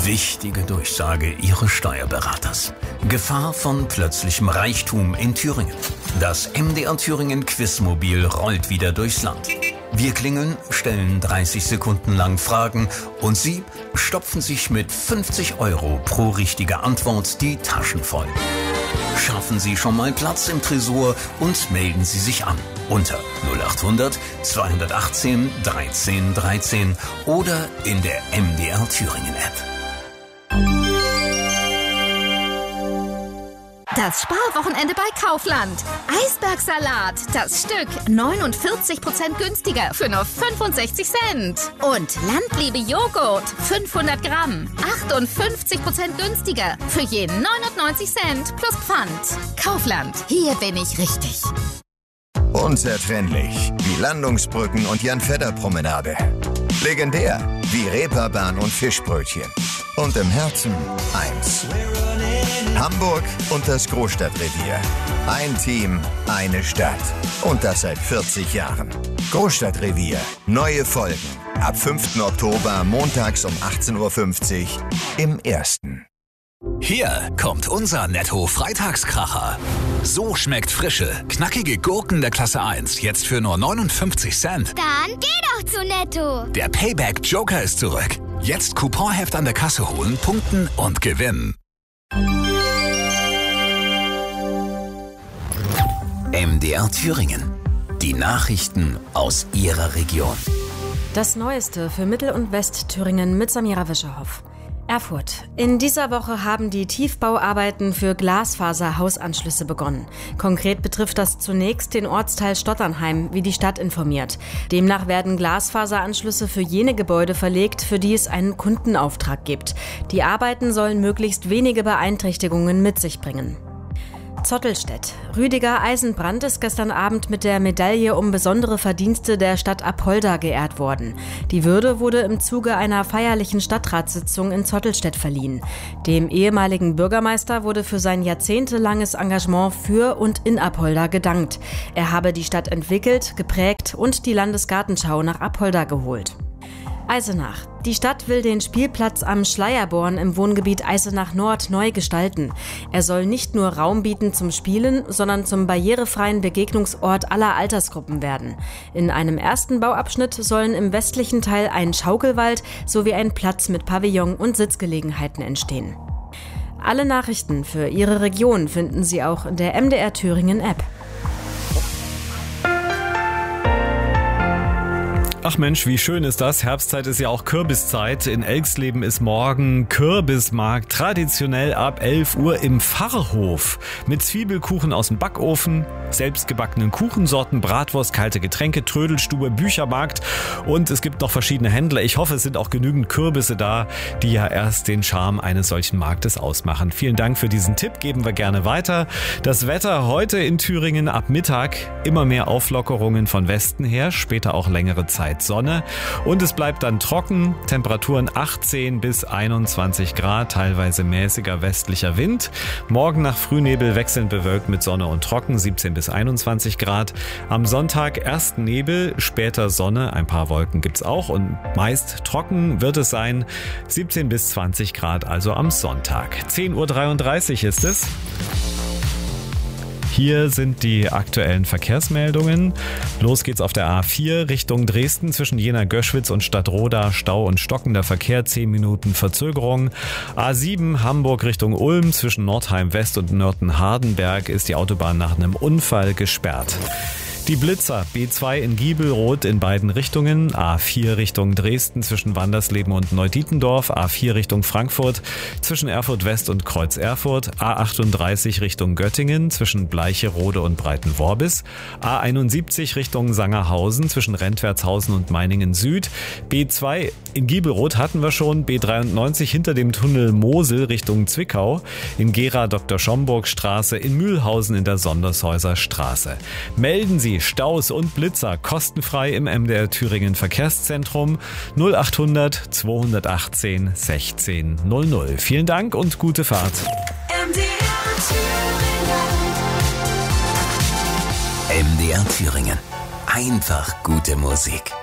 Wichtige Durchsage Ihres Steuerberaters. Gefahr von plötzlichem Reichtum in Thüringen. Das MDR Thüringen Quizmobil rollt wieder durchs Land. Wir klingeln, stellen 30 Sekunden lang Fragen und Sie stopfen sich mit 50 € pro richtige Antwort die Taschen voll. Schaffen Sie schon mal Platz im Tresor und melden Sie sich an unter 0800 218 13 13 oder in der MDR Thüringen App. Das Sparwochenende bei Kaufland. Eisbergsalat, das Stück 49% günstiger für nur 65 Cent. Und Landliebe Joghurt, 500 Gramm, 58% günstiger für je 99 Cent plus Pfand. Kaufland, hier bin ich richtig. Unzertrennlich wie Landungsbrücken und Jan-Fedder-Promenade. Legendär wie Reeperbahn und Fischbrötchen. Und im Herzen eins. Hamburg und das Großstadtrevier. Ein Team, eine Stadt. Und das seit 40 Jahren. Großstadtrevier. Neue Folgen. Ab 5. Oktober montags um 18:50 Uhr im Ersten. Hier kommt unser Netto-Freitagskracher. So schmeckt frische, knackige Gurken der Klasse 1 jetzt für nur 59 Cent. Dann geh doch zu Netto. Der Payback-Joker ist zurück. Jetzt Couponheft an der Kasse holen, punkten und gewinnen. MDR Thüringen. Die Nachrichten aus Ihrer Region. Das Neueste für Mittel- und Westthüringen mit Samira Wischerhoff. Erfurt. In dieser Woche haben die Tiefbauarbeiten für Glasfaser-Hausanschlüsse begonnen. Konkret betrifft das zunächst den Ortsteil Stotternheim, wie die Stadt informiert. Demnach werden Glasfaseranschlüsse für jene Gebäude verlegt, für die es einen Kundenauftrag gibt. Die Arbeiten sollen möglichst wenige Beeinträchtigungen mit sich bringen. Zottelstedt. Rüdiger Eisenbrand ist gestern Abend mit der Medaille um besondere Verdienste der Stadt Apolda geehrt worden. Die Würde wurde im Zuge einer feierlichen Stadtratssitzung in Zottelstedt verliehen. Dem ehemaligen Bürgermeister wurde für sein jahrzehntelanges Engagement für und in Apolda gedankt. Er habe die Stadt entwickelt, geprägt und die Landesgartenschau nach Apolda geholt. Eisenach. Die Stadt will den Spielplatz am Schleierborn im Wohngebiet Eisenach Nord neu gestalten. Er soll nicht nur Raum bieten zum Spielen, sondern zum barrierefreien Begegnungsort aller Altersgruppen werden. In einem ersten Bauabschnitt sollen im westlichen Teil ein Schaukelwald sowie ein Platz mit Pavillon und Sitzgelegenheiten entstehen. Alle Nachrichten für Ihre Region finden Sie auch in der MDR Thüringen App. Ach Mensch, wie schön ist das. Herbstzeit ist ja auch Kürbiszeit. In Elxleben ist morgen Kürbismarkt, traditionell ab 11 Uhr im Pfarrhof. Mit Zwiebelkuchen aus dem Backofen, selbstgebackenen Kuchensorten, Bratwurst, kalte Getränke, Trödelstube, Büchermarkt und es gibt noch verschiedene Händler. Ich hoffe, es sind auch genügend Kürbisse da, die ja erst den Charme eines solchen Marktes ausmachen. Vielen Dank für diesen Tipp, geben wir gerne weiter. Das Wetter heute in Thüringen ab Mittag, immer mehr Auflockerungen von Westen her, später auch längere Zeit Sonne und es bleibt dann trocken, Temperaturen 18 bis 21 Grad, teilweise mäßiger westlicher Wind. Morgen nach Frühnebel wechselnd bewölkt mit Sonne und trocken, 17 bis 21 Grad. Am Sonntag erst Nebel, später Sonne, ein paar Wolken gibt's auch und meist trocken wird es sein, 17 bis 20 Grad also am Sonntag. 10:33 Uhr ist es. Hier sind die aktuellen Verkehrsmeldungen. Los geht's auf der A4 Richtung Dresden zwischen Jena-Göschwitz und Stadtroda. Stau und stockender Verkehr, 10 Minuten Verzögerung. A7 Hamburg Richtung Ulm zwischen Nordheim West und Nörten-Hardenberg ist die Autobahn nach einem Unfall gesperrt. Die Blitzer, B2 in Giebelroth in beiden Richtungen, A4 Richtung Dresden zwischen Wandersleben und Neudietendorf, A4 Richtung Frankfurt zwischen Erfurt West und Kreuz Erfurt, A38 Richtung Göttingen zwischen Bleicherode und Breitenworbis, A71 Richtung Sangerhausen zwischen Rentwertshausen und Meiningen Süd, B2 in Giebelroth hatten wir schon, B93 hinter dem Tunnel Mosel Richtung Zwickau, in Gera Dr. Schomburg Straße, in Mühlhausen in der Sondershäuser Straße. Melden Sie Staus und Blitzer kostenfrei im MDR Thüringen Verkehrszentrum 0800 218 16 00. Vielen Dank und gute Fahrt. MDR Thüringen. Einfach gute Musik.